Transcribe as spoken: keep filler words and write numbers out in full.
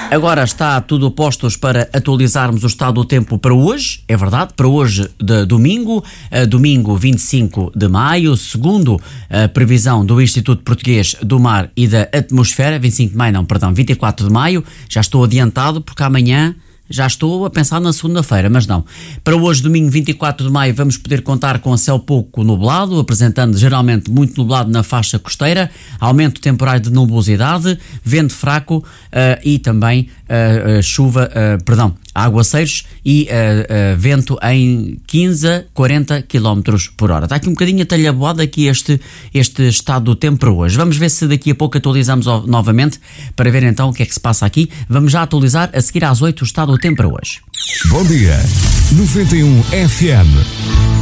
Agora está tudo postos para atualizarmos o estado do tempo para hoje, é verdade, para hoje de domingo, uh, domingo vinte e cinco de maio, segundo a previsão do Instituto Português do Mar e da Atmosfera, vinte e cinco de maio não, perdão, vinte e quatro de maio, já estou adiantado porque amanhã já estou a pensar na segunda-feira, mas não. Para hoje, domingo vinte e quatro de maio, vamos poder contar com céu pouco nublado, apresentando geralmente muito nublado na faixa costeira, aumento temporário de nubosidade, vento fraco uh, e também uh, uh, chuva, uh, perdão, aguaceiros e uh, uh, vento em quinze a quarenta quilómetros por hora. Está aqui um bocadinho atalhaboado aqui este, este estado do tempo para hoje. Vamos ver se daqui a pouco atualizamos novamente para ver então o que é que se passa aqui. Vamos já atualizar a seguir às oito o estado do tempo para hoje. Bom dia, noventa e um F M.